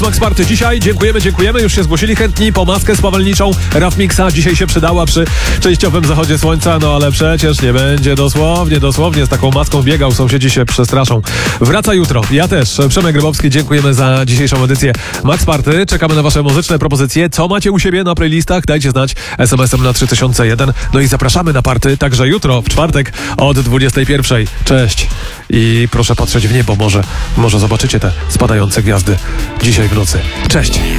Max Party dzisiaj. Dziękujemy. Już się zgłosili chętni po maskę spawalniczą Rafmixa. Dzisiaj się przydała przy częściowym zachodzie słońca, no ale przecież nie będzie dosłownie z taką maską biegał. Sąsiedzi się przestraszą. Wraca jutro. Ja też. Przemek Grybowski. Dziękujemy za dzisiejszą edycję Max Party. Czekamy na wasze muzyczne propozycje. Co macie u siebie na playlistach? Dajcie znać SMS-em na 3001. No i zapraszamy na party także jutro, w czwartek od 21. Cześć. I proszę patrzeć w niebo. Może zobaczycie te spadające gwiazdy dzisiaj w nocy. Cześć!